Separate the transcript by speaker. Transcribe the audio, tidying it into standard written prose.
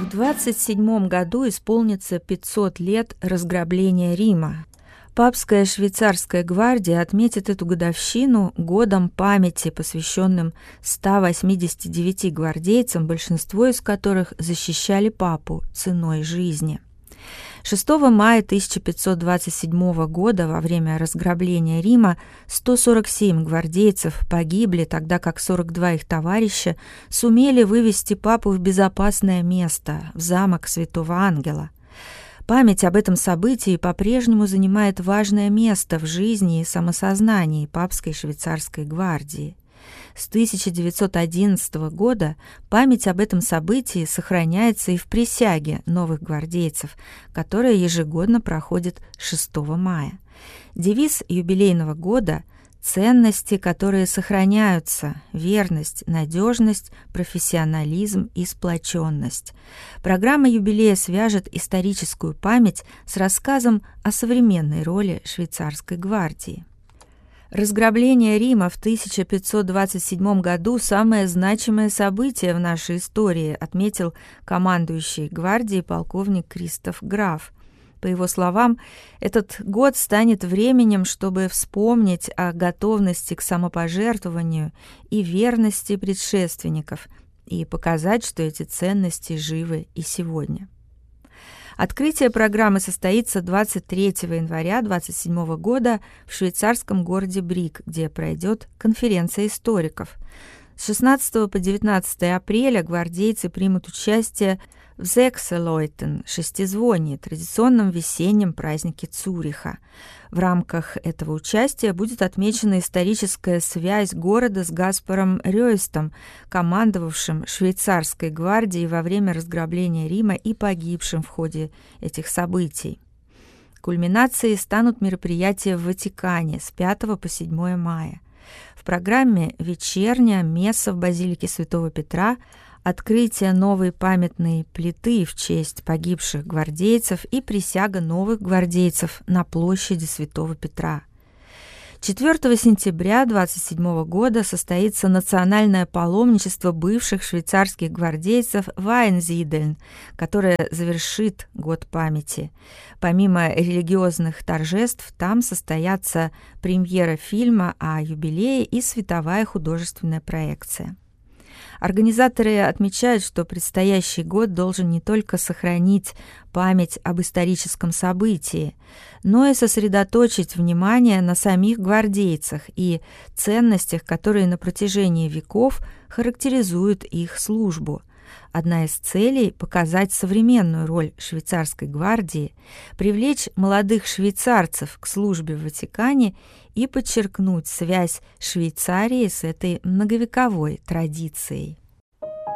Speaker 1: В 27 году исполнится 500 лет разграбления Рима. Папская швейцарская гвардия отметит эту годовщину годом памяти, посвященным 189 гвардейцам, большинство из которых защищали папу ценой жизни. 6 мая 1527 года во время разграбления Рима 147 гвардейцев погибли, тогда как 42 их товарища сумели вывести папу в безопасное место, в замок Святого Ангела. Память об этом событии по-прежнему занимает важное место в жизни и самосознании папской швейцарской гвардии. С 1911 года память об этом событии сохраняется и в присяге новых гвардейцев, которая ежегодно проходит 6 мая. Девиз юбилейного года – ценности, которые сохраняются: верность, надежность, профессионализм и сплоченность. Программа юбилея свяжет историческую память с рассказом о современной роли швейцарской гвардии. Разграбление Рима в 1527 году – самое значимое событие в нашей истории, отметил командующий гвардией полковник Кристоф Граф. По его словам, этот год станет временем, чтобы вспомнить о готовности к самопожертвованию и верности предшественников и показать, что эти ценности живы и сегодня. Открытие программы состоится 23 января 2027 года в швейцарском городе Брик, где пройдет конференция историков. С 16 по 19 апреля гвардейцы примут участие в Sechsläuten, шестизвонии, традиционном весеннем празднике Цюриха. В рамках этого участия будет отмечена историческая связь города с Гаспаром Рёйстом, командовавшим швейцарской гвардией во время разграбления Рима и погибшим в ходе этих событий. Кульминацией станут мероприятия в Ватикане с 5 по 7 мая. В программе вечерняя месса в базилике Святого Петра, открытие новой памятной плиты в честь погибших гвардейцев и присяга новых гвардейцев на площади Святого Петра. 4 сентября 27 года состоится национальное паломничество бывших швейцарских гвардейцев в Айнзидельн, которое завершит год памяти. Помимо религиозных торжеств, там состоятся премьера фильма о юбилее и световая художественная проекция. Организаторы отмечают, что предстоящий год должен не только сохранить память об историческом событии, но и сосредоточить внимание на самих гвардейцах и ценностях, которые на протяжении веков характеризуют их службу. Одна из целей – показать современную роль швейцарской гвардии, привлечь молодых швейцарцев к службе в Ватикане и подчеркнуть связь Швейцарии с этой многовековой традицией.